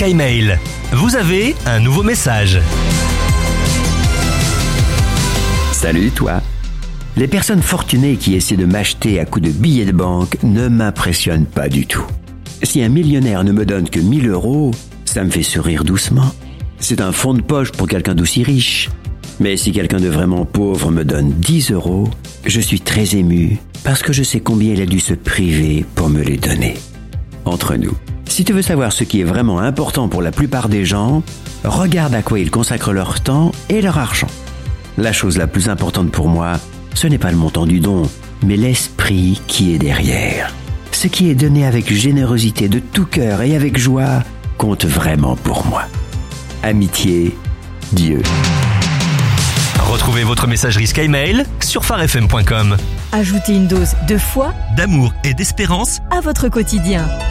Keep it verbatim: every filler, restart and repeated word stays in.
SkyMail. Vous avez un nouveau message. Salut toi. Les personnes fortunées qui essaient de m'acheter à coups de billets de banque ne m'impressionnent pas du tout. Si un millionnaire ne me donne que mille euros, ça me fait sourire doucement. C'est un fond de poche pour quelqu'un d'aussi riche. Mais si quelqu'un de vraiment pauvre me donne dix euros, je suis très ému parce que je sais combien il a dû se priver pour me les donner. Entre nous, si tu veux savoir ce qui est vraiment important pour la plupart des gens, regarde à quoi ils consacrent leur temps et leur argent. La chose la plus importante pour moi, ce n'est pas le montant du don, mais l'esprit qui est derrière. Ce qui est donné avec générosité de tout cœur et avec joie compte vraiment pour moi. Amitié, Dieu. Retrouvez votre messagerie SkyMail sur phare f m point com. Ajoutez une dose de foi, D'amour et d'espérance à votre quotidien.